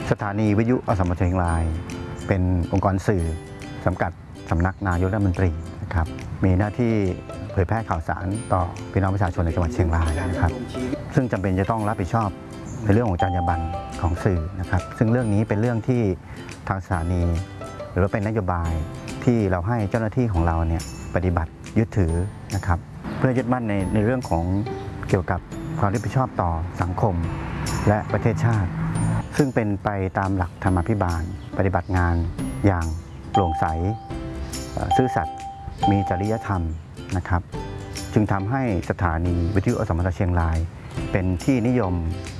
สถานีวิทยุอสมทเชียงรายเป็นองค์กรสื่อสังกัดสำนักนายกรัฐมนตรีนะครับมีหน้าที่เผยแพร่ข่าวสารต่อพี่น้องประชาชนในจังหวัดเชียงรายนะครับซึ่งจำเป็นจะต้องรับผิดชอบในเรื่องของจรรยาบรรณของสื่อนะครับซึ่งเรื่องนี้เป็นเรื่องที่ทางสถานีหรือว่าเป็นนโยบายที่เราให้เจ้าหน้าที่ของเราเนี่ยปฏิบัติยึดถือนะครับเพื่อยึดมั่นในเรื่องของเกี่ยวกับความรับผิดชอบต่อสังคมและประเทศชาติซึ่งเป็นไปตามหลักธรรมาภิบาลปฏิบัติงานอย่างโปร่งใสซื่อสัตย์มีจริยธรรมนะครับจึงทำให้สถานีวิทยุอสมทเชียงรายเป็นที่นิยม